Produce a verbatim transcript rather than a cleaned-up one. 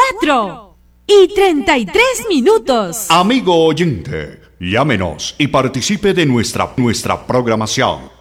cuatro y treinta y tres minutos. Amigo oyente, llámenos y participe de nuestra, nuestra programación.